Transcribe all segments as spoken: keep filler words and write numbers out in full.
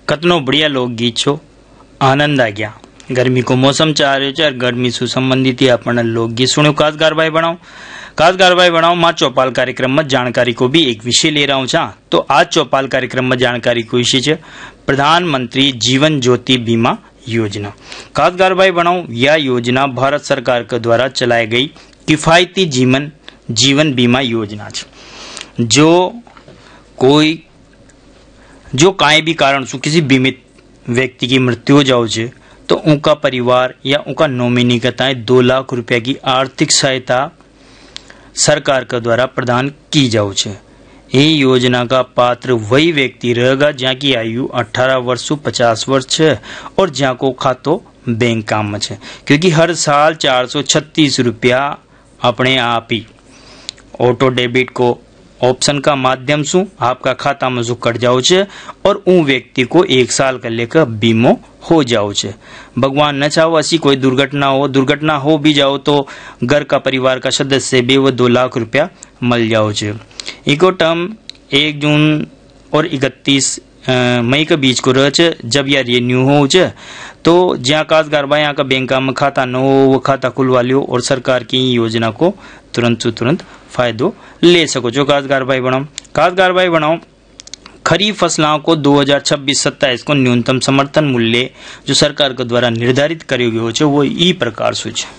कतनो बढ़िया लोकगीत छो, आनंद आ गया। गर्मी को मौसम चाह रहे छे, गर्मी से संबंधित अपन लोकगीत सुनो। खास कारवाई बनाओ खास कारवाई बनाओ मां चौपाल कार्यक्रम में जानकारी को भी एक विषय ले रहा हूँ छा। तो आज चौपाल कार्यक्रम में जानकारी को विषय है प्रधानमंत्री जीवन ज्योति बीमा योजना। खास कारवाई बनाओ यह योजना भारत सरकार के द्वारा चलाई गई किफायती जीवन जीवन बीमा योजना है। जो कोई जो काई भी कारण से किसी बीमित व्यक्ति की मृत्यु हो जाओ छे तो उनका परिवार या उनका नॉमिनी के ताए दो लाख रुपया की आर्थिक सहायता सरकार के द्वारा प्रदान की जाओ छे। ये योजना का पात्र वही व्यक्ति रहेगा जहाँ की आयु अठारह वर्ष से पचास वर्ष है और जहाँ को खातो बैंक काम में है, क्योंकि हर साल चार सौ छत्तीस रुपया अपने आप ही ऑटो डेबिट को ऑप्शन का माध्यम से आपका खाता में जो कट जाओ छे और उन व्यक्ति को एक साल का लेकर बीमो हो जाओ छे। भगवान न चाहो ऐसी कोई दुर्घटना हो दुर्घटना हो भी जाओ तो घर का परिवार का सदस्य भी वो दो लाख रुपया मिल जाओ छे। इको टर्म एक जून और इकतीस मई के बीच को रह छे। जब यार रिन्यू हो छे तो ज्યાં काजगारबा यहाँ का बैंक में खाता न हो वो खाता खुलवा लियो और सरकार की योजना को तुरंत से तुरंत फायदो ले सको जो काजगार भाई बनाओ। काजगार भाई बनाओ खरीफ फसलों को दो हज़ार छब्बीस सत्ताईस को न्यूनतम समर्थन मूल्य जो सरकार के द्वारा निर्धारित करो गयो है वो ई प्रकार से है।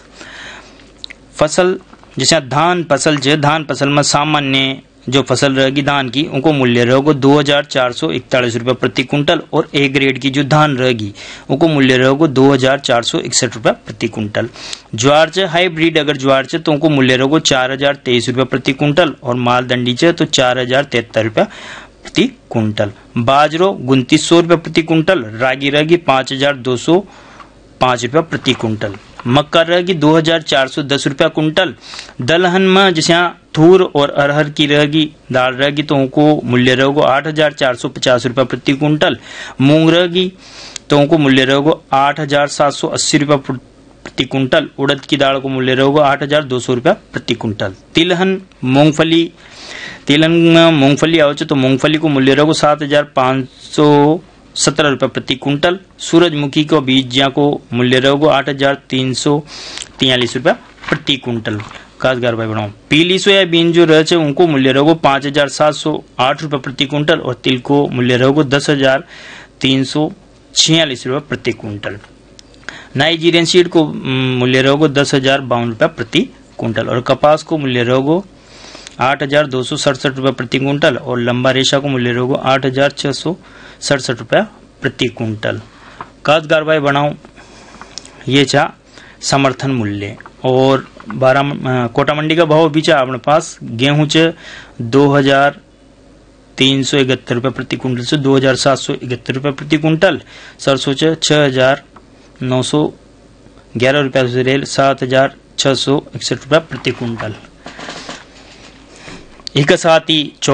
फसल जैसे धान फसल है, धान फसल में सामान्य जो फसल रहेगी धान की उनको मूल्य रहेगा दो हजार चार सौ इकतालीस रुपया प्रति कुंटल और ए ग्रेड की जो धान रहेगी उनको मूल्य रहेगा दो हजार चार सौ इकसठ रुपया प्रति कुंटल। ज्वार है हाइब्रिड अगर ज्वार है तो उनको मूल्य रहेगा चार हजार तेईस रुपया प्रति कुंटल और मालदंडी है तो चार हजार तिहत्तर रुपया प्रति कुंटल। बाजरो उनतीस सौ रुपया प्रति कुंटल, रागी रहेगी पांच हजार दो सौ पांच रुपया प्रति कुंटल, मक्का रहेगी दो हजार चार सौ दस रुपया कुंटल। दलहन में जैसे थूर और अरहर की रहेगी दाल रहेगी तो उनको मूल्य रहेगा आठ हजार चार सौ पचास रुपया प्रति कुंटल। मूंग रहेगी तो उनको मूल्य रहेगा आठ हजार सात सौ अस्सी रुपया प्रति कुंटल। उड़द की दाल को मूल्य रहेगा आठ हजार दो सौ रुपया प्रति कुंटल। तिलहन मूंगफली तिलहन में मूंगफली आओ तो मूंगफली को मूल्य रहेगा सात हजार पाँच सौ सत्रह रुपया प्रति कुंटल। सूरजमुखी को बीज ज्યાં को मूल्य रहेगा आठ हजार तीन सौ तियालीस रुपया प्रति कुंटल। काजगार भाई बनाओ पीली सोयाबीन जो रहे उनको मूल्य रहेगा पांच हजार सात सौ आठ रुपया प्रति कुंटल और तिल को मूल्य रहेगा दस हजार तीन सौ छियालीस रुपया प्रति कुंटल। नाइजीरियन सीड को मूल्य रहेगा दस हजार बावन रुपया प्रति कुंटल और कपास को मूल्य रहेगा आठ हजार दो सौ सड़सठ रुपया प्रति कुंटल और लंबा रेशा को मूल्य रहेगा आठ हजार छह सौ सड़सठ रुपया प्रति कुंटल। काजगार भाई बनाओ ये चा समर्थन मूल्य और बारह कोटा मंडी का भाव भी चा अपने पास। गेहूं च दो हजार तीन सौ इकहत्तर रुपया प्रति कुंटल से दो हजार सात सौ इकहत्तर रुपया प्रति कुंटल। सरसों च छह हजार नौ सौ ग्यारह रुपया से रेल सात हजार छह सौ इकसठ रुपया प्रति कुंटल। एक साथ ही